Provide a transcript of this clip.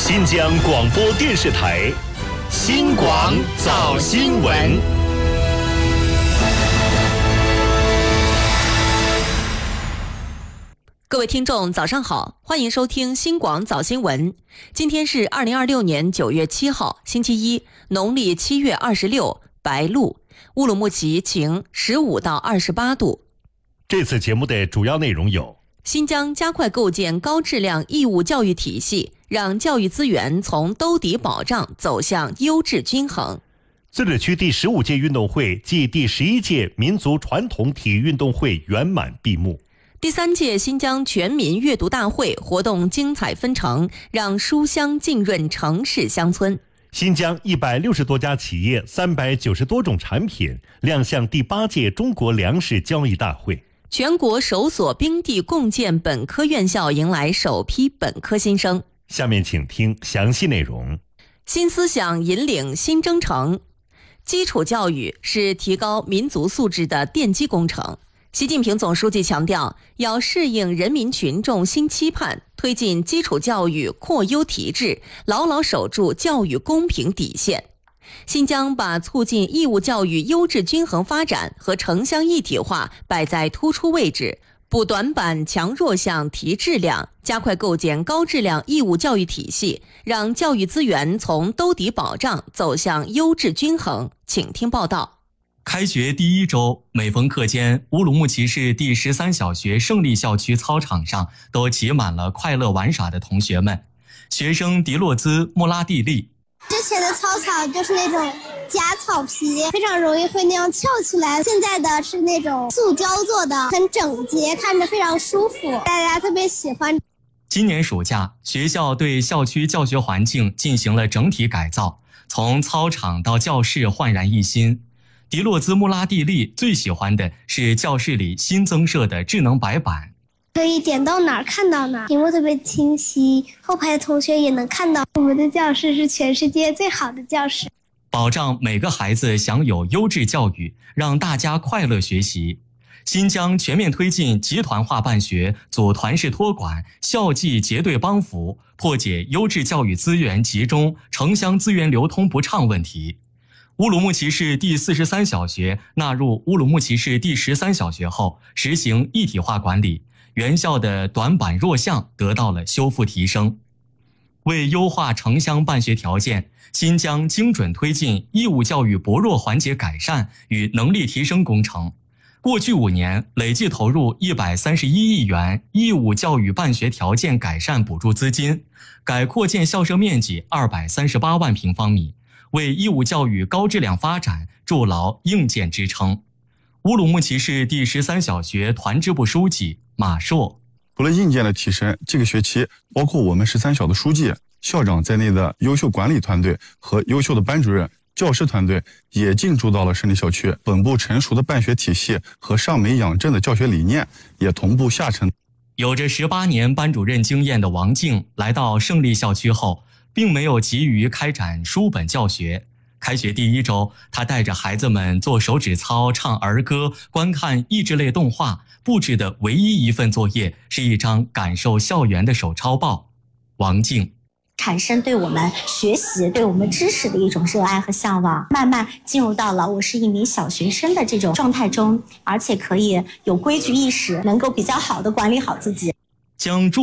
新疆广播电视台新广早新闻。 各位听众早上好，欢迎收听新广早新闻。今天是2026年9月7号星期一，农历7月26，白露，乌鲁木齐晴，15到28度。 这次节目的主要内容有： 新疆加快构建高质量义务教育体系，让教育资源从兜底保障走向优质均衡。 自治区第15届运动会暨第11届民族传统体育运动会圆满闭幕。 第3届新疆全民阅读大会活动精彩纷呈，让书香浸润城市乡村。 新疆160多家企业390多种产品亮相第8届中国粮食交易大会。 全国首所冰地共建本科院校迎来首批本科新生。 下面请听详细内容。 新思想引领新征程，基础教育是提高民族素质的奠基工程。习近平总书记强调，要适应人民群众新期盼，推进基础教育扩优提质，牢牢守住教育公平底线。新疆把促进义务教育优质均衡发展和城乡一体化摆在突出位置，补短板强弱项提质量，加快构建高质量义务教育体系，让教育资源从兜底保障走向优质均衡。请听报道。 开学第一周，每逢课间，乌鲁木齐市第13小学胜利校区操场上都挤满了快乐玩耍的同学们。学生迪洛兹·穆拉蒂利： 之前的操场就是那种假草皮，非常容易会那样翘起来，现在的是那种塑胶做的，很整洁，看着非常舒服，大家特别喜欢。 今年暑假，学校对校区教学环境进行了整体改造，从操场到教室焕然一新。迪洛兹·穆拉蒂利最喜欢的是教室里新增设的智能白板， 可以点到哪儿看到哪儿，屏幕特别清晰，后排的同学也能看到。我们的教室是全世界最好的教室， 保障每个孩子享有优质教育，让大家快乐学习。新疆全面推进集团化办学、组团式托管、校际结对帮扶，破解优质教育资源集中、城乡资源流通不畅问题。乌鲁木齐市第43小学纳入乌鲁木齐市第13小学后，实行一体化管理，原校的短板弱项得到了修复提升。为优化城乡办学条件，新疆精准推进义务教育薄弱环节改善与能力提升工程。过去5年，累计投入131亿元义务教育办学条件改善补助资金，改扩建校舍面积238万平方米。为义务教育高质量发展筑牢硬件支撑。乌鲁木齐市第13小学团支部书记马硕： 除了硬件的提升，这个学期包括我们13小的书记、校长在内的优秀管理团队和优秀的班主任、教师团队也进驻到了胜利校区，本部成熟的办学体系和上美养正的教学理念也同步下沉。 有着18年班主任经验的王静来到胜利校区后，并没有急于开展书本教学。开学第一周，他带着孩子们做手指操、唱儿歌、观看益智类动画，布置的唯一一份作业是一张感受校园的手抄报。王静： 产生对我们学习、对我们知识的一种热爱和向往，慢慢进入到了我是一名小学生的这种状态中，而且可以有规矩意识，能够比较好的管理好自己。 将